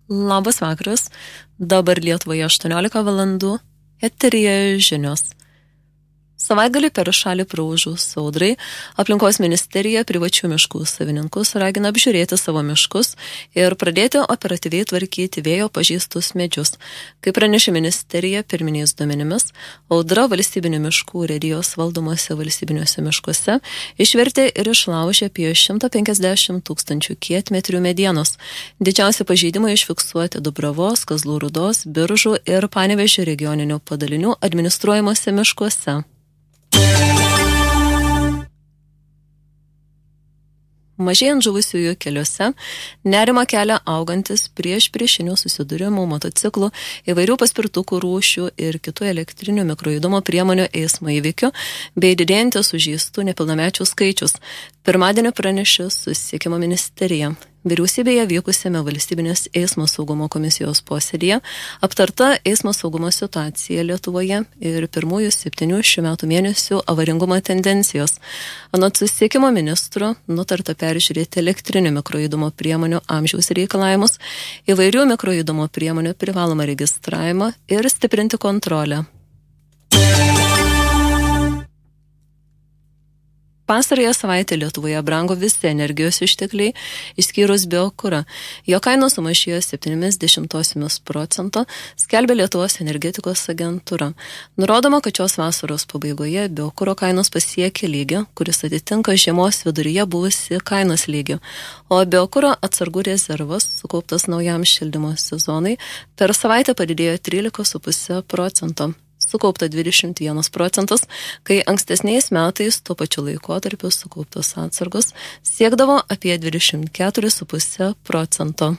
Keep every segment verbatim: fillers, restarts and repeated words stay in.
Labas vakaras, dabar Lietuvoje aštuoniolika valandų, eteryje žinios. Savaitgalį per šalį praūžus audrai, aplinkos ministerija privačių miškų savininkus ragina apžiūrėti savo miškus ir pradėti operatyviai tvarkyti vėjo pažeistus medžius. Kaip pranešė ministerija pirminiais duomenimis, audra valstybinių miškų urėdijos valdomose valstybiniuose miškuose išvertė ir išlaužė apie šimtą penkiasdešimt tūkstančių kietmetrių medienos. Didžiausi pažeidimai išfiksuoti Dubravos, Kazlų Rūdos, Biržų ir Panevėžio regioninių padalinių administruojamuose miškuose. Mažėjant žuvusiųjų keliuose, nerima kelia augantis prieš priešinių susidūrimų motociklų, įvairių paspirtukų rūšių ir kitų elektrinių mikrojudumo priemonių eismo įvykių, bei didėjantis sužeistų nepilnamečių skaičius. Pirmadienį pranešė Susisiekimo ministerija. Vyriausybėje vykusiame valstybinės eismo saugumo komisijos posėdėje aptarta eismo saugumo situacija Lietuvoje ir pirmųjų septynių šių metų mėnesių avaringumo tendencijos. Anot Susisiekimo ministro nutarta peržiūrėti elektrinių mikrojudumo priemonių amžiaus reikalavimus, įvairių mikrojudumo priemonių privalomą registravimą ir stiprinti kontrolę. Pastarąją savaitę Lietuvoje brango visi energijos ištekliai, išskyrus biokurą. Jo kainos sumažėjo septynimis dešimtosiomis procento, skelbė Lietuvos energetikos agentūra. Nurodoma, kad šios vasaros pabaigoje biokuro kainos pasiekė lygį, kuris atitinka žiemos viduryje buvusi kainos lygį. O biokuro atsargų rezervas, sukauptas naujam šildymo sezonai, per savaitę padidėjo trylika su puse procento. Sukaupta dvidešimt vienas procentas, kai ankstesniais metais tuo pačiu laikotarpiu sukauptos atsargos siekdavo apie dvidešimt keturis su puse procento.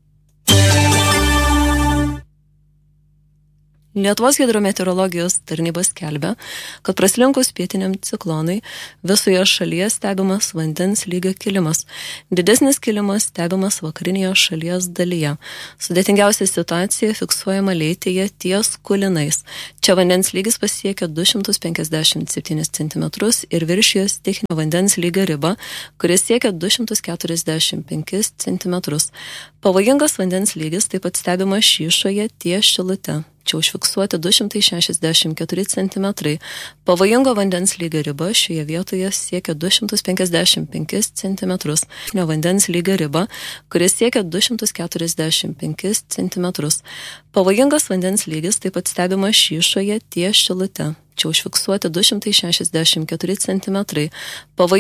Lietuvos hidrometeorologijos tarnybos skelbia, kad praslinkus pietiniam ciklonui visoje šalyje stebimas vandens lygio kilimas. Didesnis kilimas stebimas vakarinėje šalies dalyje. Sudėtingiausia situacija fiksuojama Leitėje ties Kulinais. Čia vandens lygis pasiekia du šimtus penkiasdešimt septynis centimetrus ir viršijo stichinio vandens lygio ribą, kuris siekia du šimtus keturiasdešimt penkis centimetrus. Pavojingas vandens lygis taip pat stebimas Šyšoje ties Šilute. Čia užfiksuoti du šimtai šešiasdešimt keturi centimetrai. Pavojingo vandens lygio riba šioje vietoje siekia du šimtus penkiasdešimt penkis centimetrus. Šio vandens lygio riba, kuris siekia du šimtus keturiasdešimt penkis centimetrus. Pavojingas vandens lygis taip pat stebimas Šyšoje ties Šilute. Čia užfiksuoti du šimtai šešiasdešimt keturi centimetrai. Pavojingas